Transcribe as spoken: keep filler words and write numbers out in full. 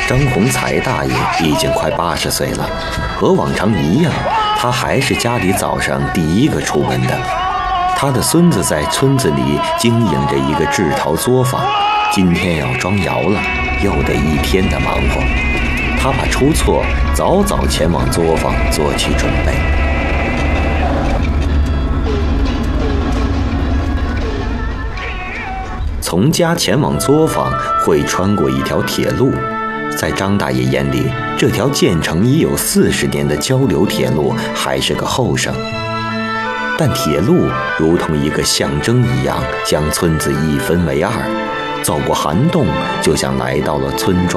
张洪才大爷已经快八十岁了，和往常一样，他还是家里早上第一个出门的。他的孙子在村子里经营着一个制陶作坊，今天要装窑了，又得一天的忙活。他怕出错，早早前往作坊做起准备。从家前往作坊会穿过一条铁路，在张大爷眼里，这条建成已有四十年的交流铁路还是个后生。但铁路如同一个象征一样，将村子一分为二，走过涵洞，就像来到了村庄。